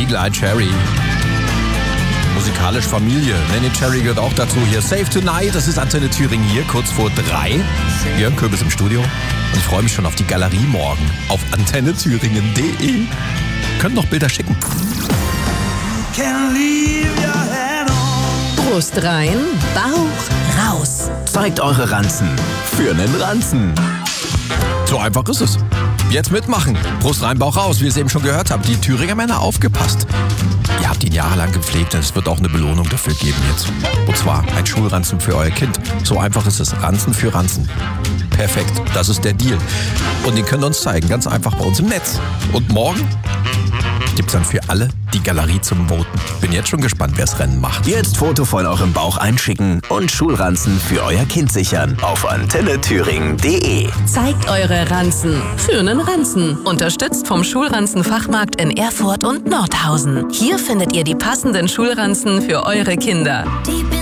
Eagle Eye Cherry. Musikalisch Familie. Nanny Cherry gehört auch dazu. Hier Save Tonight, das ist Antenne Thüringen hier, kurz vor 3. Jörn Köbis im Studio. Und ich freue mich schon auf die Galerie morgen auf antennethüringen.de. Könnt noch Bilder schicken. Brust rein, Bauch raus. Zeigt eure Ranzen für einen Ranzen. So einfach ist es. Jetzt mitmachen. Brust rein, Bauch raus, wie ihr es eben schon gehört habt. Die Thüringer Männer, aufgepasst. Ihr habt ihn jahrelang gepflegt und es wird auch eine Belohnung dafür geben jetzt. Und zwar ein Schulranzen für euer Kind. So einfach ist es. Ranzen für Ranzen. Perfekt, das ist der Deal. Und den könnt ihr uns zeigen, ganz einfach bei uns im Netz. Und morgen gibt's dann für alle die Galerie zum Voten. Bin jetzt schon gespannt, wer das Rennen macht. Jetzt Foto von eurem Bauch einschicken und Schulranzen für euer Kind sichern auf antennethüringen.de. Zeigt eure Ranzen für einen Ranzen. Unterstützt vom Schulranzenfachmarkt in Erfurt und Nordhausen. Hier findet ihr die passenden Schulranzen für eure Kinder.